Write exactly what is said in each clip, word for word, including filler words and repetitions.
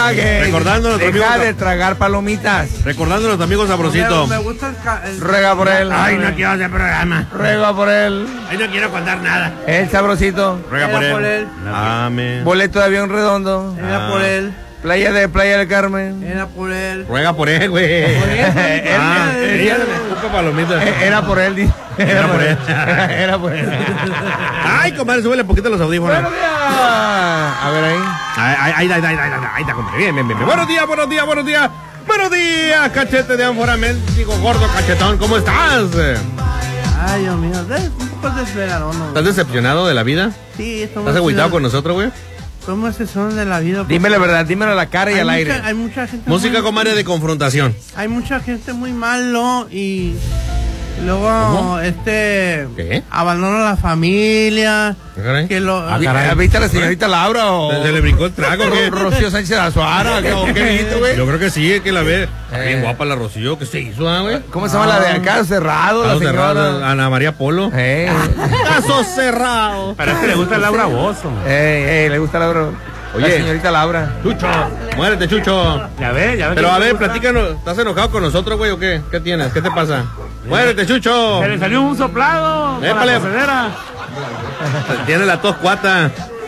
llama que Recordando a nuestro deja amigo- de tragar palomitas. Recordando a nuestro amigo Sabrosito. Me, me gusta el, ca- el- Ruega por él. Ay, no quiero hacer programa. Ruega por él. Ay, no quiero contar nada. El Sabrosito. Ruega Era por él. por él. Amén. Boleto de avión redondo. Era Ah. por él. Playa de Playa del Carmen. Era por él. Ruega por él, güey. Ah, ella le escupe palomitas. Eh, Era por él. dice. Era por él. Era por él. Ay, compadre, súbele un poquito los audífonos. Buenos días. A ver ahí. Ay, ay, ay, ay, ay, ay, ay, ahí está, compadre. Bien, bien, bien. bien. Buenos días, buenos días, buenos días. Buenos días, cachete de ánfora, mendigo gordo cachetón. ¿Cómo estás? Ay, Dios mío. de- Un poco desesperado, ¿no? ¿Estás decepcionado de la vida? Sí, estamos. ¿Estás agüitado con nosotros, güey? ¿Cómo se son de la vida? Dime la verdad, dímelo a la cara y hay al mucha, aire. Hay mucha gente. Música, muy, comadre, de confrontación. Hay mucha gente muy malo y luego ¿Cómo? este ¿Qué? abandona la familia. Caray. Que lo, ¿Vi- ¿Viste a la señorita Laura o ¿Se, se le brincó el trago, Ro- qué? Rocío Sánchez de Azuara? ¿O qué, o qué viste, güey? Yo creo que sí, es que la ve. Está Eh. bien guapa la Rocío. ¿Qué se hizo, ah, güey? ¿Cómo se llama la de acá? Cerrado, la Caso cerrado, señora. Ana María Polo. Eh, Caso cerrado. Parece que le gusta Laura Bozo. eh, eh, le gusta Laura. La Oye. señorita Laura. Chucho, muérete, Chucho. Ya ves, ya ves. Pero que a le ver, gusta. platícanos. ¿Estás enojado con nosotros, güey, o qué? ¿Qué tienes? ¿Qué te pasa? Muérete, Chucho. Se le salió un soplado con Épale. la procedera. Tiene la tos cuata.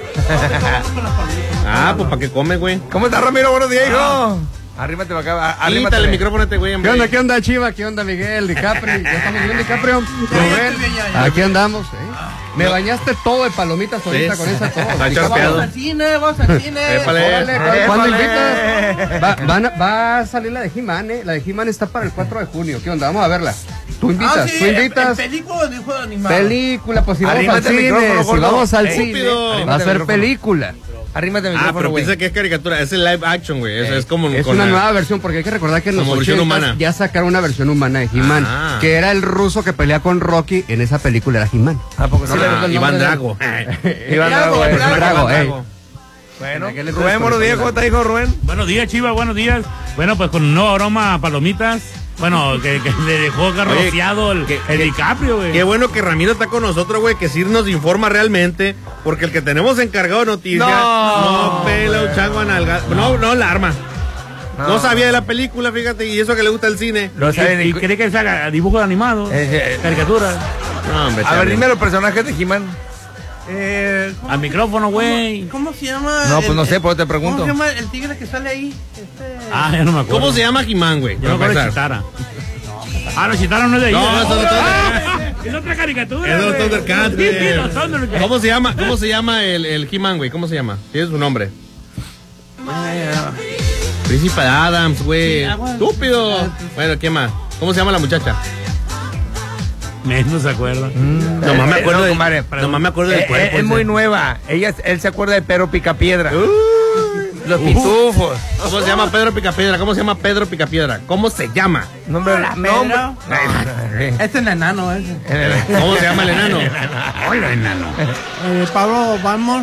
Ah, pues ¿para qué come, güey? ¿Cómo estás, Ramiro? Buenos días, hijo. Arrímate para acá. a- Arrímate. Quítale el micrófono a este güey, ¿Qué hombre. onda, qué onda, Chiva? ¿Qué onda, Miguel? DiCaprio. ¿Ya estamos bien, DiCaprio? Ya, ya Rubén, estoy bien, ya, ya. aquí andamos, ¿eh? Me bañaste todo de palomitas ahorita Sí. con esa tos. Está DiCaprio. chasqueado. Vamos al cine, vamos al cine. Épale. Órale, ¿cu- ¿cuándo Épale. invitas? Va, van a- va a salir la de He-Man, ¿eh? La de He-Man está para el cuatro de junio. ¿Qué onda? Vamos a verla. Tú invitas, Ah, sí, tú en- invitas. En película o dibujo animado. Película, pues si vamos al Arrímate el cine, micrófono, si gordo. vamos al Estúpido. cine, va a Arrímate el ser micrófono. película. Arrímate el Ah, micrófono, pero güey. piensa que es caricatura. Es el live action, güey. Es, es como Es con una la- nueva versión, porque hay que recordar que en los Como versión ochentas humana. ya sacaron una versión humana de He-Man, Ah. que era el ruso que pelea con Rocky en esa película, era He-Man. ¿A poco sí No, le no, gusta Ah, el Iván nombre de- Drago. Iván Drago, güey. Iván Drago, ey. Bueno, ¿Qué le traes Rubén, con buenos esa días. vida? ¿Cómo está, hijo Rubén? Buenos días, Chiva, buenos días. Bueno, pues con un nuevo aroma a palomitas. Bueno, que, que le dejó garroceado el, que- el que- DiCaprio, güey. Qué bueno que Ramiro está con nosotros, güey, que sí nos informa realmente, porque el que tenemos encargado de noticias No, no pela un chango a nalga. No, no la arma. No. No. sabía de la película, fíjate, y eso que le gusta el cine. No sabe y, ni y cu- cree que salga dibujos animados, Eh, eh, caricaturas. No, hombre, A ver, chale. dime los personajes de He-Man. Eh, ¿cómo, Al micrófono, güey. ¿Cómo se llama? No, pues el- no sé, el- pues te ¿Cómo pregunto. se llama el tigre que sale ahí? Este... Ah, ya no me acuerdo. ¿Cómo se llama He-Man, güey? Yo no Para me acuerdo de empezar. Chitara. Ah, no, Chitara no es de ahí. No, ¿verdad? eso no es Ah, es otra caricatura. Es de los güey. Thundercats, Sí, güey. sí, los Thundercats. ¿Cómo se llama, cómo se llama el, el He-Man, güey? ¿Cómo se llama? Tiene su nombre. Príncipe Adams, güey. Sí, ah, bueno. Estúpido. Bueno, ¿qué más? ¿Cómo se llama la muchacha? Menos se acuerda. Nomás me Eh, acuerdo no, del, compadre. nomás me acuerdo del Eh, cuerpo. eh, es muy ese. nueva. Ella, él se acuerda de Pedro Picapiedra. Uy. Los pitufos. ¿Cómo se llama Pedro Picapiedra? ¿Cómo se llama Pedro Picapiedra? ¿Cómo se llama? Nombre, Pedro. nombre. Este es el enano, ese. ¿Cómo se llama el enano? Hola, enano. Eh, Pablo Balmor.